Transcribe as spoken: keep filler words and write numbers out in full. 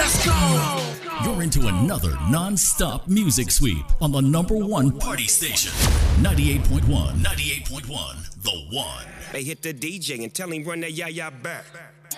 Let's go. You're into another non-stop music sweep on the number one party station, ninety-eight point one. ninety-eight point one, The One. Hey, hit the D J and tell him run that ya-ya back.